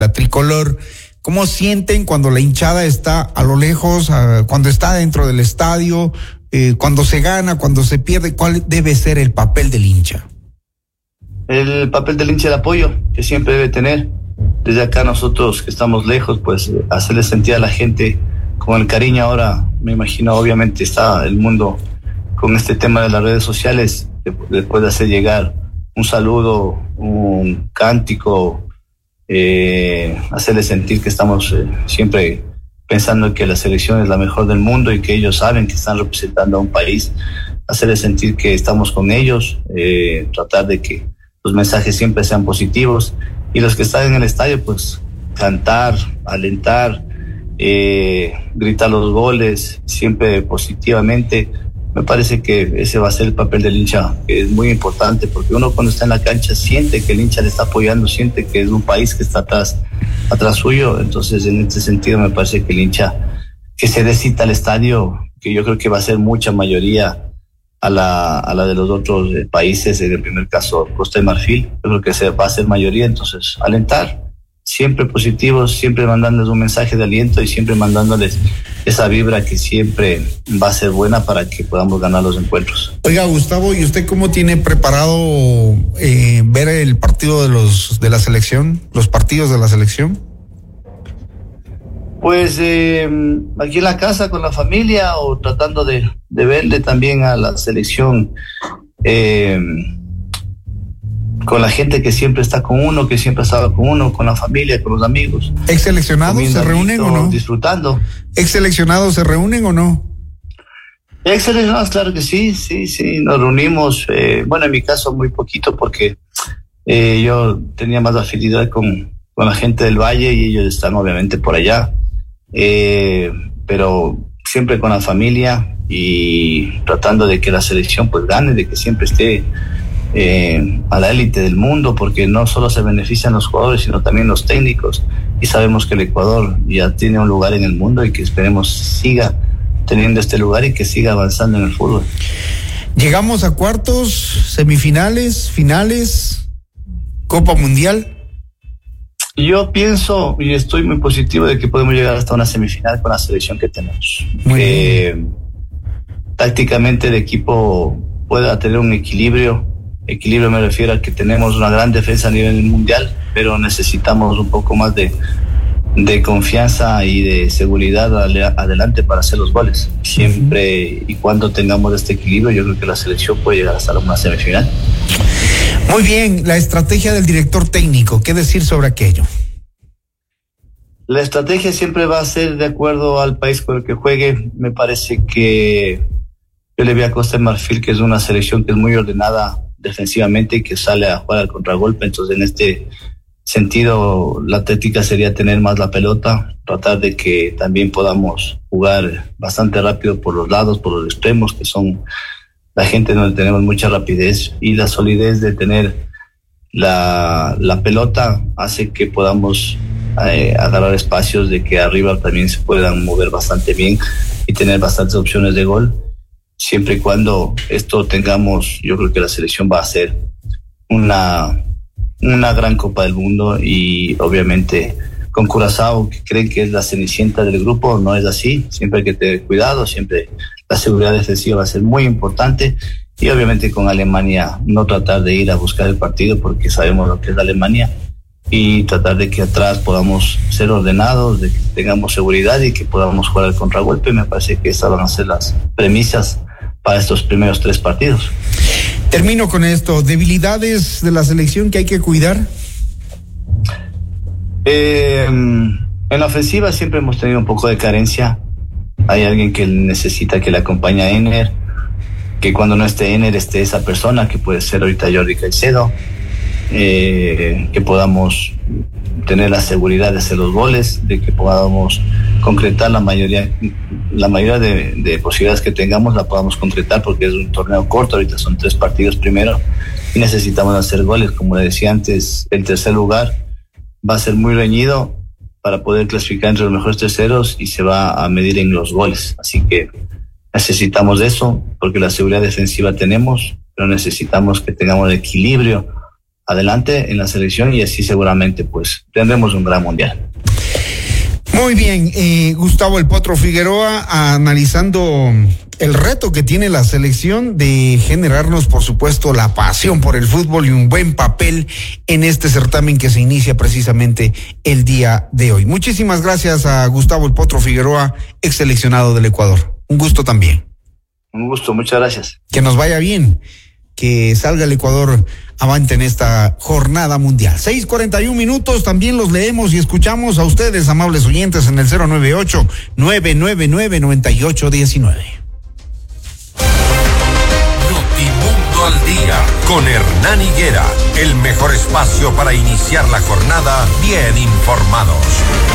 la tricolor. ¿Cómo sienten cuando la hinchada está a lo lejos, cuando está dentro del estadio, cuando se gana, cuando se pierde? ¿Cuál debe ser el papel del hincha? El papel del hincha de apoyo que siempre debe tener. Desde acá nosotros que estamos lejos, pues hacerle sentir a la gente con el cariño. Ahora me imagino, obviamente está el mundo con este tema de las redes sociales, después de hacer llegar un saludo, un cántico, hacerle sentir que estamos siempre pensando que la selección es la mejor del mundo y que ellos saben que están representando a un país, hacerle sentir que estamos con ellos, tratar de que los mensajes siempre sean positivos, y los que están en el estadio pues cantar, alentar, gritar los goles siempre positivamente. Me parece que ese va a ser el papel del hincha, que es muy importante, porque uno cuando está en la cancha siente que el hincha le está apoyando, siente que es un país que está atrás suyo. Entonces, en este sentido, me parece que el hincha que se dé cita al estadio, que yo creo que va a ser mucha mayoría a la de los otros países, en el primer caso Costa de Marfil, yo creo que va a ser mayoría. Entonces, alentar, siempre positivos, siempre mandándoles un mensaje de aliento y siempre mandándoles esa vibra que siempre va a ser buena para que podamos ganar los encuentros. Oiga, Gustavo, ¿y usted cómo tiene preparado ver el partido de la selección, los partidos de la selección? Pues aquí en la casa con la familia, o tratando de verle también a la selección con la gente que siempre está con uno, que siempre ha estado con uno, con la familia, con los amigos. ¿Ex-seleccionados se reúnen o no? Disfrutando. ¿Ex-seleccionados se reúnen o no? Ex-seleccionados, claro que sí, nos reunimos, bueno, en mi caso muy poquito, porque yo tenía más afinidad con la gente del Valle y ellos están obviamente por allá, pero siempre con la familia y tratando de que la selección pues gane, de que siempre esté a la élite del mundo, porque no solo se benefician los jugadores, sino también los técnicos, y sabemos que el Ecuador ya tiene un lugar en el mundo y que esperemos siga teniendo este lugar y que siga avanzando en el fútbol. Llegamos a cuartos, semifinales, finales, Copa Mundial. Yo pienso y estoy muy positivo de que podemos llegar hasta una semifinal con la selección que tenemos. Tácticamente el equipo pueda tener un equilibrio. Equilibrio me refiero a que tenemos una gran defensa a nivel mundial, pero necesitamos un poco más de confianza y de seguridad adelante para hacer los goles. Siempre y cuando tengamos este equilibrio, yo creo que la selección puede llegar hasta una semifinal. Muy bien, la estrategia del director técnico, ¿qué decir sobre aquello? La estrategia siempre va a ser de acuerdo al país con el que juegue. Me parece que yo le vi a Costa de Marfil, que es una selección que es muy ordenada defensivamente y que sale a jugar al contragolpe. Entonces, en este sentido, la táctica sería tener más la pelota, tratar de que también podamos jugar bastante rápido por los lados, por los extremos, que son la gente donde tenemos mucha rapidez, y la solidez de tener la pelota hace que podamos agarrar espacios, de que arriba también se puedan mover bastante bien y tener bastantes opciones de gol. Siempre y cuando esto tengamos, yo creo que la selección va a ser una gran Copa del Mundo. Y obviamente con Curazao, que creen que es la cenicienta del grupo, no es así. Siempre hay que tener cuidado, siempre la seguridad defensiva va a ser muy importante, y obviamente con Alemania no tratar de ir a buscar el partido, porque sabemos lo que es Alemania, y tratar de que atrás podamos ser ordenados, de que tengamos seguridad y que podamos jugar al contragolpe. Me parece que esas van a ser las premisas para estos primeros 3 partidos. Termino con esto. ¿Debilidades de la selección que hay que cuidar? En la ofensiva siempre hemos tenido un poco de carencia. Hay alguien que necesita que le acompañe a Ener, que cuando no esté Ener esté esa persona, que puede ser ahorita Jordi Caicedo, que podamos tener la seguridad de hacer los goles, de que podamos concretar la mayoría de posibilidades que tengamos, la podamos concretar, porque es un torneo corto, ahorita son 3 partidos primero y necesitamos hacer goles. Como le decía antes, el tercer lugar va a ser muy reñido para poder clasificar entre los mejores terceros, y se va a medir en los goles, así que necesitamos eso, porque la seguridad defensiva tenemos, pero necesitamos que tengamos el equilibrio adelante en la selección y así seguramente pues tendremos un gran mundial. Muy bien, Gustavo El Potro Figueroa, analizando el reto que tiene la selección de generarnos, por supuesto, la pasión por el fútbol y un buen papel en este certamen que se inicia precisamente el día de hoy. Muchísimas gracias a Gustavo El Potro Figueroa, ex seleccionado del Ecuador. Un gusto también. Un gusto, muchas gracias. Que nos vaya bien, que salga el Ecuador avante en esta jornada mundial. 6:41, también los leemos y escuchamos a ustedes, amables oyentes, en el 098-999-9819. Notimundo al día, con Hernán Higuera, el mejor espacio para iniciar la jornada bien informados.